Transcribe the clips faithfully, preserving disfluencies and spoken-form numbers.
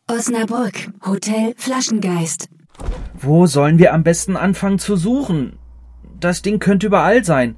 Osnabrück, Hotel Flaschengeist. Wo sollen wir am besten anfangen zu suchen? Das Ding könnte überall sein.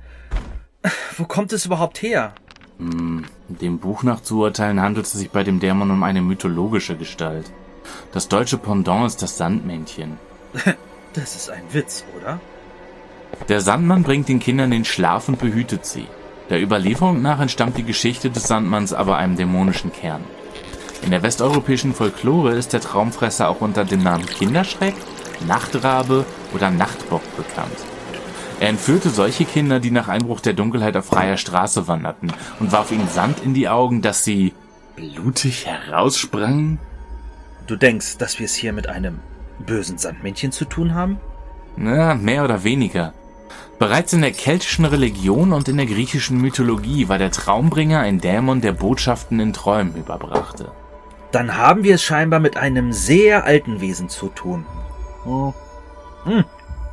Wo kommt es überhaupt her? Hm, dem Buch nach zu urteilen handelt es sich bei dem Dämon um eine mythologische Gestalt. Das deutsche Pendant ist das Sandmännchen. Das ist ein Witz, oder? Der Sandmann bringt den Kindern den Schlaf und behütet sie. Der Überlieferung nach entstammt die Geschichte des Sandmanns aber einem dämonischen Kern. In der westeuropäischen Folklore ist der Traumfresser auch unter dem Namen Kinderschreck, Nachtrabe oder Nachtbock bekannt. Er entführte solche Kinder, die nach Einbruch der Dunkelheit auf freier Straße wanderten, und warf ihnen Sand in die Augen, dass sie blutig heraussprangen. Du denkst, dass wir es hier mit einem bösen Sandmännchen zu tun haben? Na, mehr oder weniger. Bereits in der keltischen Religion und in der griechischen Mythologie war der Traumbringer ein Dämon, der Botschaften in Träumen überbrachte. Dann haben wir es scheinbar mit einem sehr alten Wesen zu tun. Oh. Hm.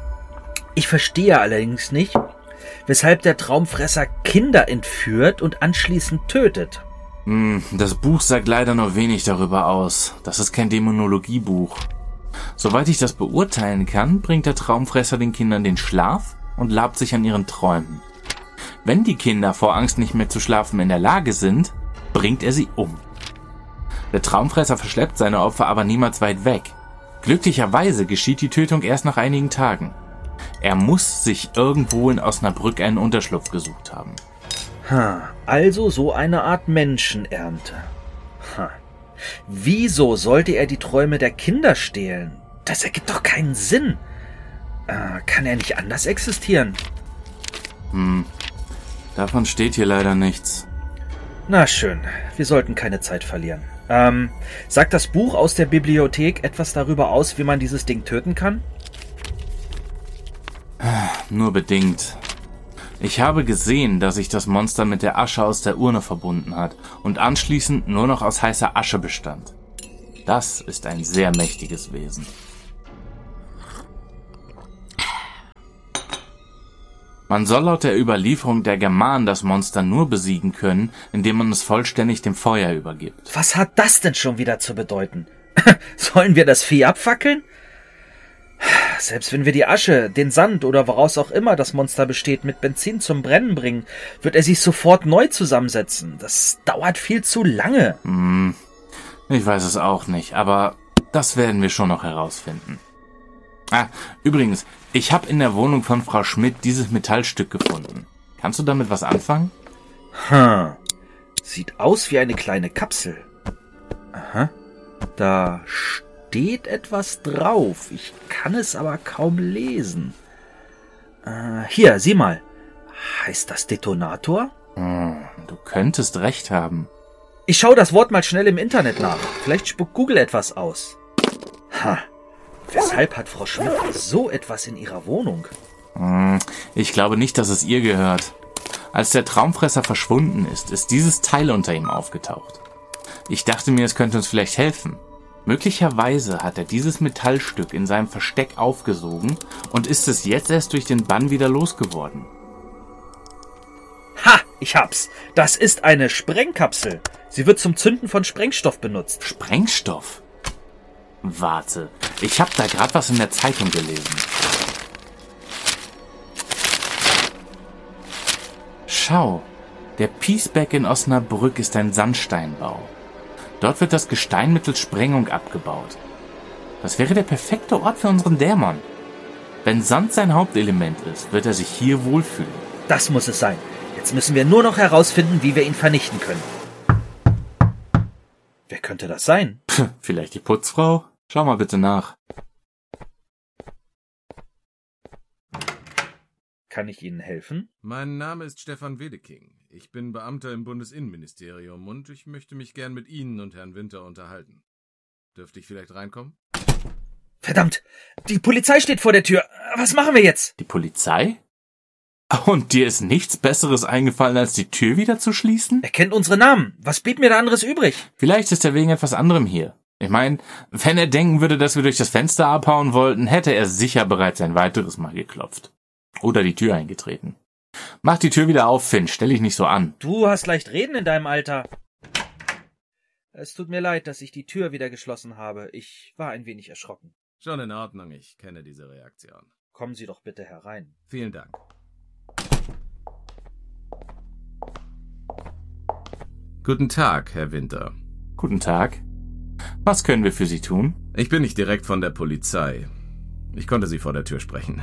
Ich verstehe allerdings nicht, weshalb der Traumfresser Kinder entführt und anschließend tötet. Hm, das Buch sagt leider nur wenig darüber aus. Das ist kein Dämonologiebuch. Soweit ich das beurteilen kann, bringt der Traumfresser den Kindern den Schlaf und labt sich an ihren Träumen. Wenn die Kinder vor Angst nicht mehr zu schlafen in der Lage sind, bringt er sie um. Der Traumfresser verschleppt seine Opfer aber niemals weit weg. Glücklicherweise geschieht die Tötung erst nach einigen Tagen. Er muss sich irgendwo in Osnabrück einen Unterschlupf gesucht haben. Ha, also so eine Art Menschenernte. Ha. Wieso sollte er die Träume der Kinder stehlen? Das ergibt doch keinen Sinn. Äh, kann er nicht anders existieren? Hm, davon steht hier leider nichts. Na schön, wir sollten keine Zeit verlieren. Ähm, sagt das Buch aus der Bibliothek etwas darüber aus, wie man dieses Ding töten kann? Nur bedingt. Ich habe gesehen, dass sich das Monster mit der Asche aus der Urne verbunden hat und anschließend nur noch aus heißer Asche bestand. Das ist ein sehr mächtiges Wesen. Man soll laut der Überlieferung der Germanen das Monster nur besiegen können, indem man es vollständig dem Feuer übergibt. Was hat das denn schon wieder zu bedeuten? Sollen wir das Vieh abfackeln? Selbst wenn wir die Asche, den Sand oder woraus auch immer das Monster besteht, mit Benzin zum Brennen bringen, wird er sich sofort neu zusammensetzen. Das dauert viel zu lange. Hm, ich weiß es auch nicht, aber das werden wir schon noch herausfinden. Ah, übrigens, ich habe in der Wohnung von Frau Schmidt dieses Metallstück gefunden. Kannst du damit was anfangen? Hm, sieht aus wie eine kleine Kapsel. Aha, da steht etwas drauf. Ich kann es aber kaum lesen. Äh, hier, sieh mal. Heißt das Detonator? Hm, du könntest recht haben. Ich schaue das Wort mal schnell im Internet nach. Vielleicht spuckt Google etwas aus. Ha. Weshalb hat Frau Schmidt so etwas in ihrer Wohnung? Hm, ich glaube nicht, dass es ihr gehört. Als der Traumfresser verschwunden ist, ist dieses Teil unter ihm aufgetaucht. Ich dachte mir, es könnte uns vielleicht helfen. Möglicherweise hat er dieses Metallstück in seinem Versteck aufgesogen und ist es jetzt erst durch den Bann wieder losgeworden. Ha, ich hab's. Das ist eine Sprengkapsel. Sie wird zum Zünden von Sprengstoff benutzt. Sprengstoff? Warte, ich habe da gerade was in der Zeitung gelesen. Schau, der Piesbeck in Osnabrück ist ein Sandsteinbau. Dort wird das Gestein mittels Sprengung abgebaut. Das wäre der perfekte Ort für unseren Dämon. Wenn Sand sein Hauptelement ist, wird er sich hier wohlfühlen. Das muss es sein. Jetzt müssen wir nur noch herausfinden, wie wir ihn vernichten können. Wer könnte das sein? Pff, vielleicht die Putzfrau? Schau mal bitte nach. Kann ich Ihnen helfen? Mein Name ist Stefan Wedeking. Ich bin Beamter im Bundesinnenministerium und ich möchte mich gern mit Ihnen und Herrn Winter unterhalten. Dürfte ich vielleicht reinkommen? Verdammt! Die Polizei steht vor der Tür. Was machen wir jetzt? Die Polizei? Und dir ist nichts Besseres eingefallen, als die Tür wieder zu schließen? Er kennt unsere Namen. Was blieb mir da anderes übrig? Vielleicht ist er wegen etwas anderem hier. Ich meine, wenn er denken würde, dass wir durch das Fenster abhauen wollten, hätte er sicher bereits ein weiteres Mal geklopft. Oder die Tür eingetreten. Mach die Tür wieder auf, Finn. Stell dich nicht so an. Du hast leicht reden in deinem Alter. Es tut mir leid, dass ich die Tür wieder geschlossen habe. Ich war ein wenig erschrocken. Schon in Ordnung, ich kenne diese Reaktion. Kommen Sie doch bitte herein. Vielen Dank. Guten Tag, Herr Winter. Guten Tag. Was können wir für Sie tun? Ich bin nicht direkt von der Polizei. Ich konnte Sie vor der Tür sprechen.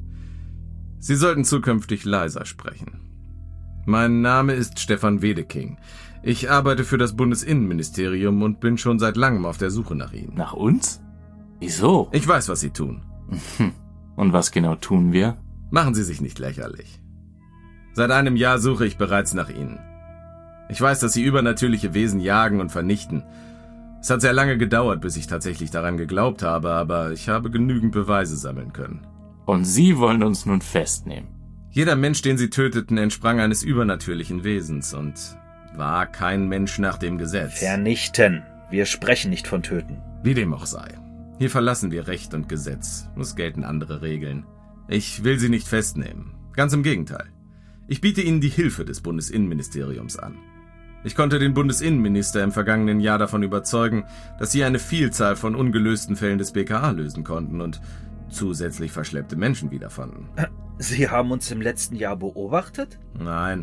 Sie sollten zukünftig leiser sprechen. Mein Name ist Stefan Wedeking. Ich arbeite für das Bundesinnenministerium und bin schon seit langem auf der Suche nach Ihnen. Nach uns? Wieso? Ich weiß, was Sie tun. Und was genau tun wir? Machen Sie sich nicht lächerlich. Seit einem Jahr suche ich bereits nach Ihnen. Ich weiß, dass Sie übernatürliche Wesen jagen und vernichten. Es hat sehr lange gedauert, bis ich tatsächlich daran geglaubt habe, aber ich habe genügend Beweise sammeln können. Und Sie wollen uns nun festnehmen? Jeder Mensch, den Sie töteten, entsprang eines übernatürlichen Wesens und war kein Mensch nach dem Gesetz. Vernichten. Wir sprechen nicht von töten. Wie dem auch sei. Hier verlassen wir Recht und Gesetz. Es gelten andere Regeln. Ich will Sie nicht festnehmen. Ganz im Gegenteil. Ich biete Ihnen die Hilfe des Bundesinnenministeriums an. Ich konnte den Bundesinnenminister im vergangenen Jahr davon überzeugen, dass Sie eine Vielzahl von ungelösten Fällen des B K A lösen konnten und zusätzlich verschleppte Menschen wiederfanden. Sie haben uns im letzten Jahr beobachtet? Nein.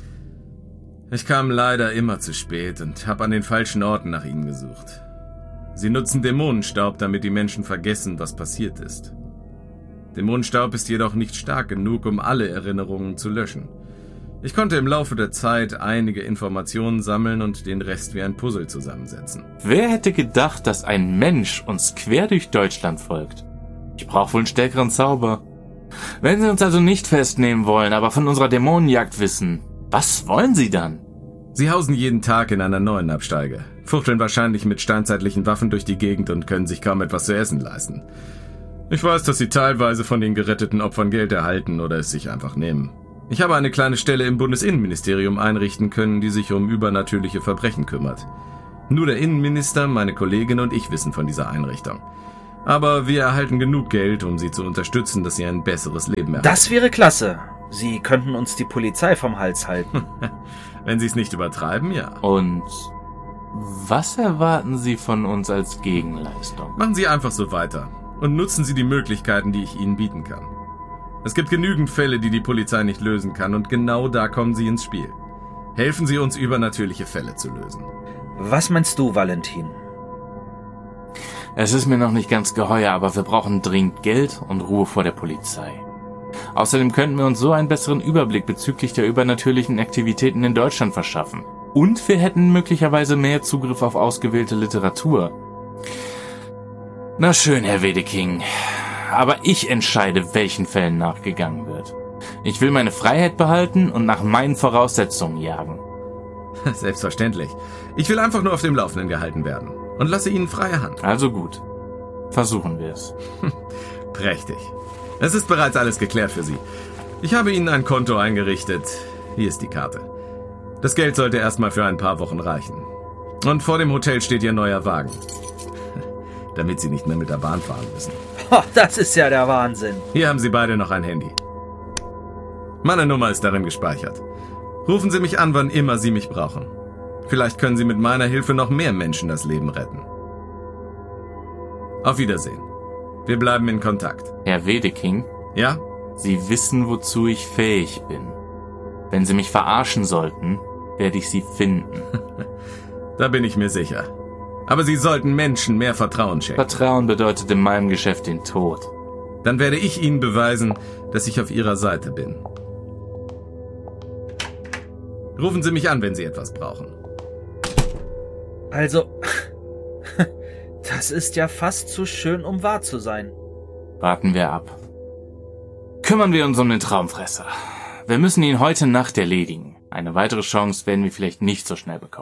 Ich kam leider immer zu spät und habe an den falschen Orten nach Ihnen gesucht. Sie nutzen Dämonenstaub, damit die Menschen vergessen, was passiert ist. Dämonenstaub ist jedoch nicht stark genug, um alle Erinnerungen zu löschen. Ich konnte im Laufe der Zeit einige Informationen sammeln und den Rest wie ein Puzzle zusammensetzen. Wer hätte gedacht, dass ein Mensch uns quer durch Deutschland folgt? Ich brauche wohl einen stärkeren Zauber. Wenn Sie uns also nicht festnehmen wollen, aber von unserer Dämonenjagd wissen, was wollen Sie dann? Sie hausen jeden Tag in einer neuen Absteige, fuchteln wahrscheinlich mit steinzeitlichen Waffen durch die Gegend und können sich kaum etwas zu essen leisten. Ich weiß, dass Sie teilweise von den geretteten Opfern Geld erhalten oder es sich einfach nehmen. Ich habe eine kleine Stelle im Bundesinnenministerium einrichten können, die sich um übernatürliche Verbrechen kümmert. Nur der Innenminister, meine Kollegin und ich wissen von dieser Einrichtung. Aber wir erhalten genug Geld, um Sie zu unterstützen, dass Sie ein besseres Leben erhalten. Das wäre klasse. Sie könnten uns die Polizei vom Hals halten. Wenn Sie es nicht übertreiben, ja. Und was erwarten Sie von uns als Gegenleistung? Machen Sie einfach so weiter und nutzen Sie die Möglichkeiten, die ich Ihnen bieten kann. Es gibt genügend Fälle, die die Polizei nicht lösen kann, und genau da kommen Sie ins Spiel. Helfen Sie uns, übernatürliche Fälle zu lösen. Was meinst du, Valentin? Es ist mir noch nicht ganz geheuer, aber wir brauchen dringend Geld und Ruhe vor der Polizei. Außerdem könnten wir uns so einen besseren Überblick bezüglich der übernatürlichen Aktivitäten in Deutschland verschaffen. Und wir hätten möglicherweise mehr Zugriff auf ausgewählte Literatur. Na schön, Herr Wedeking. Aber ich entscheide, welchen Fällen nachgegangen wird. Ich will meine Freiheit behalten und nach meinen Voraussetzungen jagen. Selbstverständlich. Ich will einfach nur auf dem Laufenden gehalten werden und lasse Ihnen freie Hand. Also gut. Versuchen wir es. Prächtig. Es ist bereits alles geklärt für Sie. Ich habe Ihnen ein Konto eingerichtet. Hier ist die Karte. Das Geld sollte erstmal für ein paar Wochen reichen. Und vor dem Hotel steht Ihr neuer Wagen. Damit Sie nicht mehr mit der Bahn fahren müssen. Oh, das ist ja der Wahnsinn. Hier haben Sie beide noch ein Handy. Meine Nummer ist darin gespeichert. Rufen Sie mich an, wann immer Sie mich brauchen. Vielleicht können Sie mit meiner Hilfe noch mehr Menschen das Leben retten. Auf Wiedersehen. Wir bleiben in Kontakt. Herr Wedeking? Ja? Sie wissen, wozu ich fähig bin. Wenn Sie mich verarschen sollten, werde ich Sie finden. Da bin ich mir sicher. Aber Sie sollten Menschen mehr Vertrauen schenken. Vertrauen bedeutet in meinem Geschäft den Tod. Dann werde ich Ihnen beweisen, dass ich auf Ihrer Seite bin. Rufen Sie mich an, wenn Sie etwas brauchen. Also, das ist ja fast zu schön, um wahr zu sein. Warten wir ab. Kümmern wir uns um den Traumfresser. Wir müssen ihn heute Nacht erledigen. Eine weitere Chance werden wir vielleicht nicht so schnell bekommen.